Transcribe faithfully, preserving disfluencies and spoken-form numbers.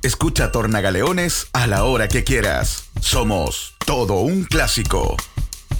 Escucha Tornagaleones a la hora que quieras. Somos todo un clásico.